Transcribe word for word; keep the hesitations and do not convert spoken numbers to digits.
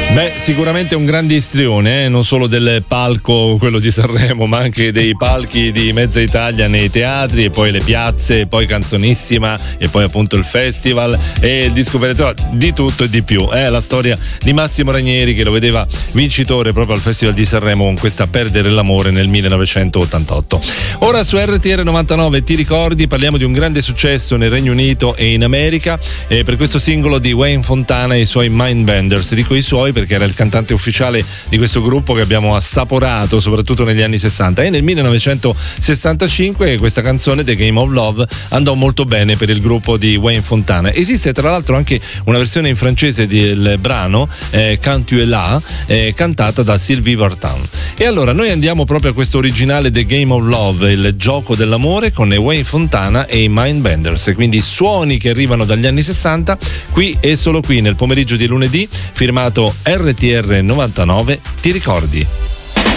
Beh, sicuramente un grande istrione, eh? Non solo del palco, quello di Sanremo, ma anche dei palchi di mezza Italia nei teatri, e poi le piazze, e poi Canzonissima, e poi appunto il festival e il disco per, insomma, di tutto e di più. È eh? La storia di Massimo Ranieri, che lo vedeva vincitore proprio al Festival di Sanremo con questa Perdere l'amore nel millenovecentottantotto. Ora su R T R novantanove Ti ricordi, parliamo di un grande successo nel Regno Unito e in America, eh, per questo singolo di Wayne Fontana e i suoi Mindbenders. Dico i suoi perché era il cantante ufficiale di questo gruppo che abbiamo assaporato soprattutto negli anni sessanta, e nel millenovecentosessantacinque questa canzone, The Game of Love, andò molto bene per il gruppo di Wayne Fontana. Esiste tra l'altro anche una versione in francese del brano, eh, Quand tu es là, eh, cantata da Sylvie Vartan. E allora noi andiamo proprio a questo originale The Game of Love, il gioco dell'amore, con Wayne Fontana e i Mindbenders, quindi suoni che arrivano dagli anni sessanta, qui e solo qui nel pomeriggio di lunedì, firmato R T R novantanove Ti ricordi.